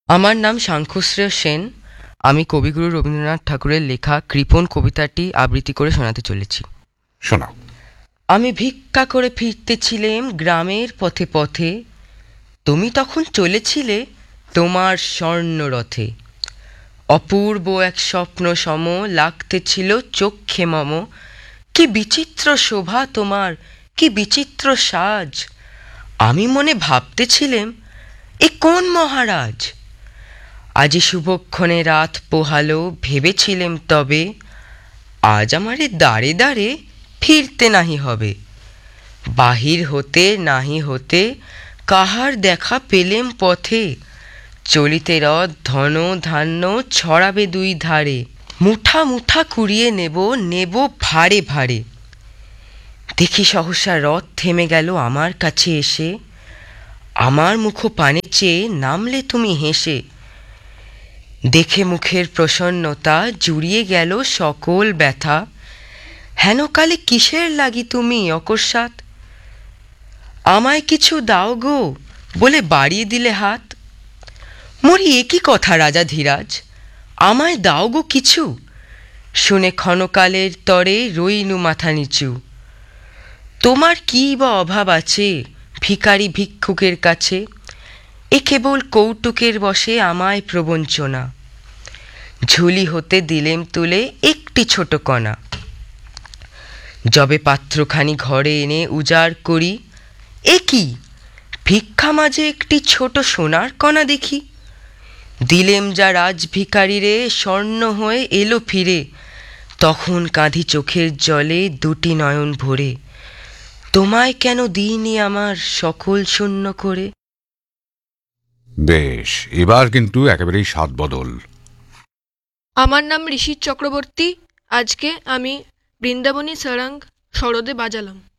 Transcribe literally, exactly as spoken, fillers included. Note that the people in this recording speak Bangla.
আমার নাম সাংখ্যশ্রেয় সেন। আমি কবিগুরু রবীন্দ্রনাথ ঠাকুরের লেখা কৃপণ কবিতাটি আবৃত্তি করে শোনাতে চলেছি। শোনাও। আমি ভিক্ষা করে ফিরতেছিলাম গ্রামের পথে পথে, তুমি তখন চলেছিলে তোমার স্বর্ণরথে। অপূর্ব এক স্বপ্ন সম লাগতেছিল চক্ষে মম, কি বিচিত্র শোভা তোমার, কি বিচিত্র সাজ। আমি মনে ভাবতেছিলাম, এ কোন মহারাজ। আজি শুভক্ষণে রাত পোহালো, ভেবেছিলেম তবে আজ আমারে দাঁড়ে দাঁড়ে ফিরতে নাহি হবে। বাহির হতে নাহি হতে কাহার দেখা পেলেম পথে, চলিতে রথ ধন ধান্য ছড়াবে দুই ধারে। মুঠা মুঠা কুড়িয়ে নেব নেব ভারে ভারে। দেখি সহসা রথ থেমে গেল আমার কাছে এসে, আমার মুখ পানে চেয়ে নামলে তুমি হেসে। দেখে মুখের প্রসন্নতা জুড়িয়ে গেল সকল ব্যথা, হেন কালে কিসের লাগি তুমি অকস্মাৎ। আমায় কিছু দাও গো বলে বাড়িয়ে দিলে হাত। মরি একই কথা রাজা ধীরাজ, আমায় দাও গো কিছু। শুনে ক্ষণকালের তরে রইনু মাথা নিচু। তোমার কি বা অভাব আছে ভিখারি ভিক্ষুকের কাছে, এ কেবল কৌতুকের বসে আমায় প্রবঞ্চনা। ঝুলি হতে দিলেম তুলে একটি ছোট কণা, যবে পাত্রখানি ঘরে এনে উজাড় করি, এ কি ভিক্ষা মাঝে একটি ছোট সোনার কণা দেখি। দিলেম যা রাজ ভিখারিরে স্বর্ণ হয়ে এলো ফিরে, তখন কাঁধি চোখের জলে দুটি নয়ন ভরে। তোমায় কেন দিইনি আমার সকল শূন্য করে। বেশ, এবার কিন্তু একেবারেই স্বাদ বদল। আমার নাম ঋষি চক্রবর্তী। আজকে আমি বৃন্দাবনী সারাঙ্গ সরদে বাজালাম।